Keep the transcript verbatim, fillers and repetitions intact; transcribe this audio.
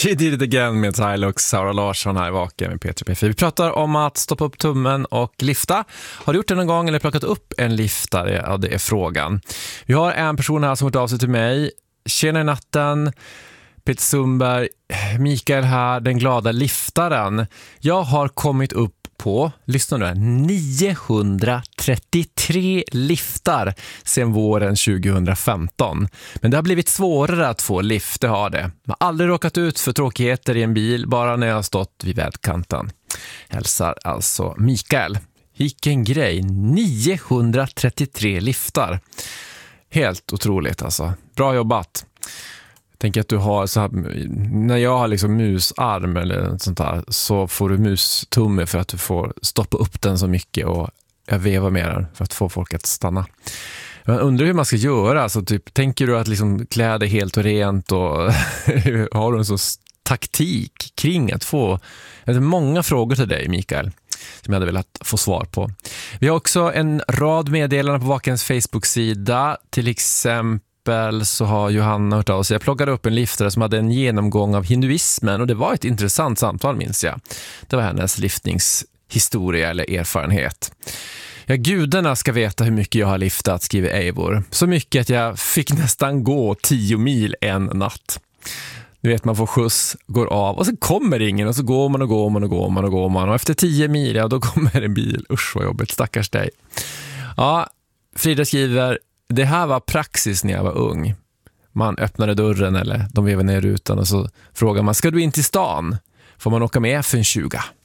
She did it again med Tylux, Sara Larsson här i Vaken med P tre P fyra. Vi pratar om att stoppa upp tummen och lifta. Har du gjort det någon gång eller plockat upp en liftare? Ja, det är frågan. Vi har en person här som har hört av sig till mig. Tjena i natten, Peter Sundberg, Mikael här, den glada liftaren. Jag har kommit upp på, lyssna nu, niohundratrettiotre liftar sedan våren tjugohundrafemton. Men det har blivit svårare att få lift, det har det. Jag har aldrig råkat ut för tråkigheter i en bil, bara när jag har stått vid vägkanten. Hälsar alltså Mikael. Vilken grej, niohundratrettiotre liftar. Helt otroligt alltså. Bra jobbat. Tänk att du har så här, när jag har liksom musarm eller något sånt där, så får du mustumme för att du får stoppa upp den så mycket och jag vevar med den för att få folk att stanna. Jag undrar hur man ska göra, alltså typ, tänker du att liksom klä dig helt och rent och har du en sån taktik kring att få, jag har många frågor till dig Mikael som jag hade velat få svar på. Vi har också en rad meddelanden på Vakens Facebook-sida, till exempel så har Johanna hört av sig. Jag plockade upp en liftare som hade en genomgång av hinduismen och det var ett intressant samtal, minns jag. Det var hennes liftningshistoria eller erfarenhet. Ja, gudarna ska veta hur mycket jag har liftat, skriver Eivor. Så mycket att jag fick nästan gå tio mil en natt. Du vet, man får skjuts, går av och så kommer ingen och så går man och går man och går man och går man och efter tio mil, ja, då kommer en bil. Usch vad jobbigt, stackars dig. Ja, Frida skriver: det här var praxis när jag var ung. Man öppnade dörren eller de vevade ner rutan och så frågar man, ska du in till stan? Får man åka med för en tjuga?